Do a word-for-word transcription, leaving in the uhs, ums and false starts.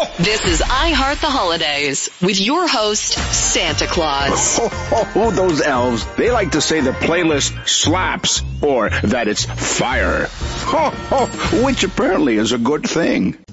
This is I Heart the Holidays with your host, Santa Claus. Oh, those elves. They like to say the playlist slaps or that it's fire. Which apparently is a good thing.